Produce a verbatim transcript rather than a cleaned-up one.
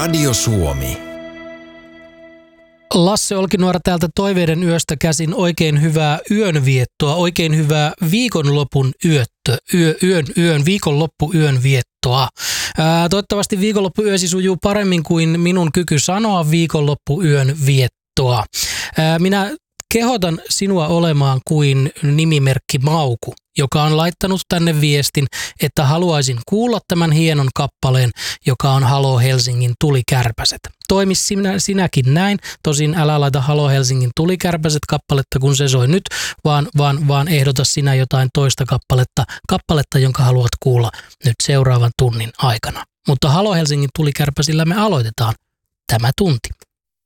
Radio Suomi. Lasse Olkinuora täältä Toiveiden yöstä käsin. Oikein hyvää yönviettoa, oikein hyvää viikonlopun yöttö, yö, yön, yön, viikonloppu yön viettoa. Ää, toivottavasti viikonloppu yösi sujuu paremmin kuin minun kyky sanoa viikonloppu yön viettoa. Ää, minä kehotan sinua olemaan kuin nimimerkki Mauku, joka on laittanut tänne viestin, että haluaisin kuulla tämän hienon kappaleen, joka on Halo Helsingin tulikärpäset. Toimi sinä, sinäkin näin, tosin älä laita Halo Helsingin tulikärpäset kappaletta, kun se soi nyt, vaan, vaan, vaan ehdota sinä jotain toista kappaletta, kappaletta, jonka haluat kuulla nyt seuraavan tunnin aikana. Mutta Halo Helsingin tulikärpäsillä me aloitetaan tämä tunti.